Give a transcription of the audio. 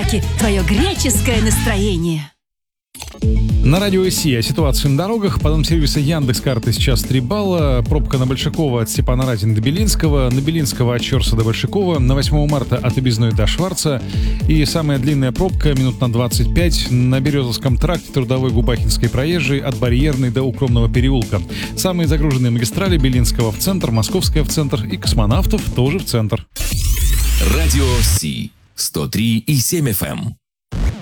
пробки твое греческое настроение. На радио ИСИ о ситуации на дорогах. По данным сервиса Яндекс.Карты сейчас 3 балла. Пробка на Большакова от Степана Разина до Белинского. На Белинского от Щерса до Большакова. На 8 марта от Объездной до Шварца. И самая длинная пробка минут на 25 на Березовском тракте Трудовой Губахинской проезжей от Барьерной до Укромного переулка. Самые загруженные магистрали: Белинского в центр, Московская в центр и Космонавтов тоже в центр. Радио Си 103,7 FM.